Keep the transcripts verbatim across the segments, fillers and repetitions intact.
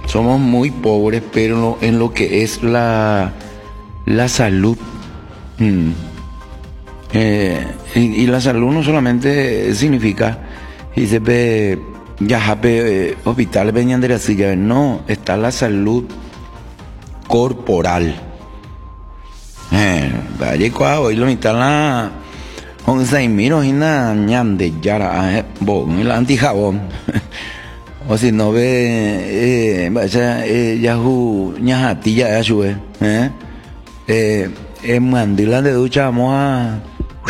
somos muy pobres, pero en lo que es la, la salud. Mm. Eh, y, y la salud no solamente significa, dice, pe, ya jape, eh, hospital, venían de la silla, no, está la salud corporal. Eh, vaya cuá, hoy lo mitad la, once y miro, y na, ñam de yara, eh, bon, el antijabón. O si no ve, eh, vaya, eh, yahoo, ñajatilla, ya sube, eh, eh, en mandila de ducha, vamos a,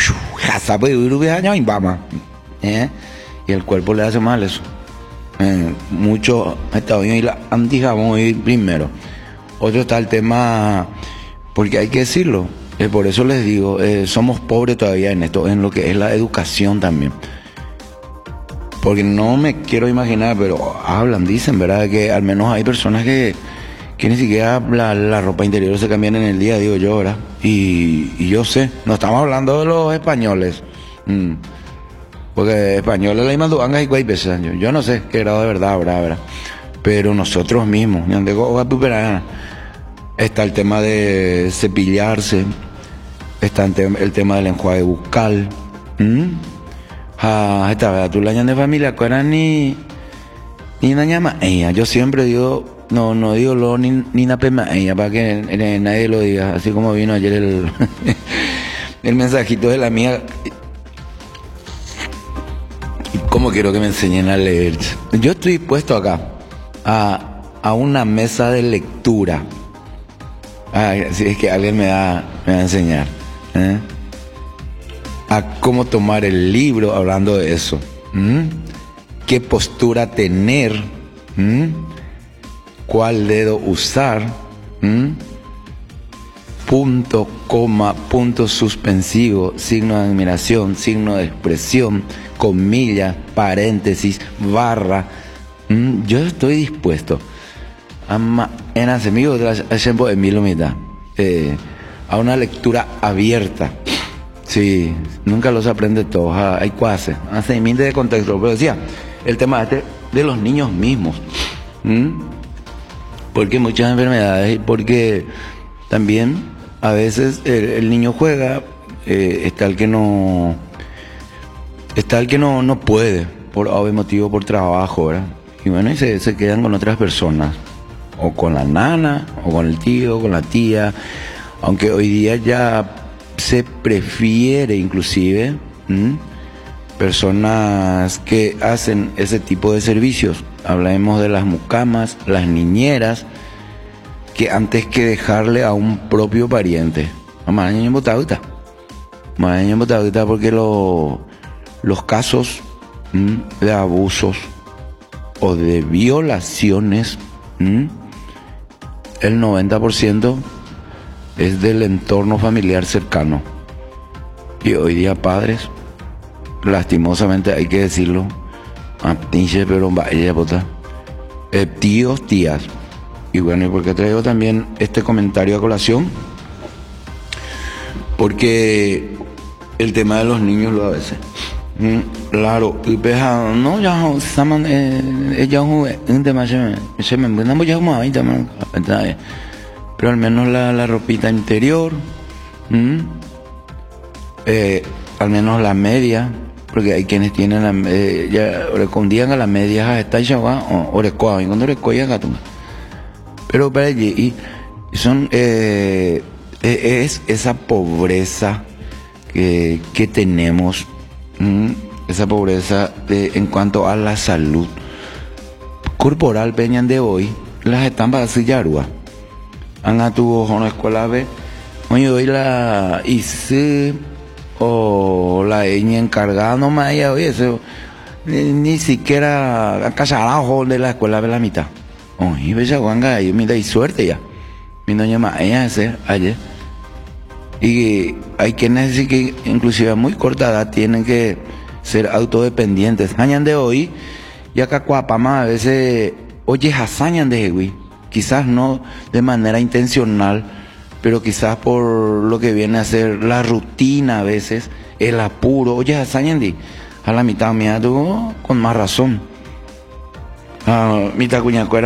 ¿eh? Y el cuerpo le hace mal eso. Eh, mucho está bien y la antijabón hoy primero. Otro está el tema, porque hay que decirlo, eh, por eso les digo, eh, somos pobres todavía en esto, en lo que es la educación también. Porque no me quiero imaginar, pero hablan, dicen, ¿verdad? Que al menos hay personas que, que ni siquiera la, la ropa interior se cambian en el día, digo yo, ¿verdad? Y, y yo sé, no estamos hablando de los españoles. Mm. Porque españoles la imanduanga y guaypesa. Yo, yo no sé qué grado de verdad habrá, ¿verdad? Pero nosotros mismos, está el tema de cepillarse, está el, te el tema del enjuague bucal. ¿Mm? Ah, esta verdad, tú la de familia, que era ni ni na llama ella. Yo siempre digo, no, no digo lo ni ni na pema ella para que eh, nadie lo diga, así como vino ayer el el mensajito de la mía. ¿Cómo quiero que me enseñen a leer? Yo estoy dispuesto acá a, a una mesa de lectura. Ah, si es que alguien me va, me va a enseñar, ¿eh? A cómo tomar el libro hablando de eso. ¿Mm? ¿Qué postura tener? ¿Mm? ¿Cuál dedo usar? ¿Mm? Punto, coma, punto suspensivo, signo de admiración, signo de expresión, comilla, paréntesis, barra. ¿Mm? Yo estoy dispuesto a, en asemigo de la Emilio Mitad, eh, a una lectura abierta. Sí, nunca los aprende todos, hay cuases, hace mil de contexto, pero decía, el tema este de los niños mismos. ¿Mm? Porque muchas enfermedades y porque también a veces el, el niño juega, eh, está el que no, está el que no, no puede, por obvio motivo, por trabajo, ¿verdad? Y bueno, y se, se quedan con otras personas, o con la nana, o con el tío, o con la tía, aunque hoy día ya se prefiere inclusive ¿m? personas que hacen ese tipo de servicios. Hablemos de las mucamas, las niñeras, que antes que dejarle a un propio pariente, porque lo, los casos ¿m? de abusos o de violaciones, ¿m? el noventa por ciento es del entorno familiar cercano. Y hoy día padres, lastimosamente hay que decirlo, pero eh, tíos, tías. Y bueno, ¿y por qué traigo también este comentario a colación? Porque el tema de los niños lo a veces. Mm, claro, y peja, no, ya, saman, eh, ya un tema, se me entiende, ya como ahí también. Pero al menos la, la ropita interior, ¿m? eh, al menos la media, porque hay quienes tienen la eh, ya recondían a la media está ya va o recuaban y cuando recuayan gato. Pero para allí y son eh, es esa pobreza que, que tenemos, ¿m? Esa pobreza de, en cuanto a la salud corporal peñan de hoy, las están para sillarua. Anga tuvo una escuela B, oye, hoy la hice o la ñ encargada nomás ella, oye, eso, ni, ni siquiera casarajo de la escuela de la mitad. Oye, bella guanga, yo me da suerte ya. Mi doña ma ella ese ayer. Y hay quienes decir que inclusive a muy corta edad tienen que ser autodependientes. Hañan de hoy, y acá cuapama a veces, oye, hazañan de güey. Quizás no de manera intencional, pero quizás por lo que viene a ser la rutina a veces, el apuro. Oye, hazañandi, a la mitad mía tú con más razón. Ah, mitad cuñacuera.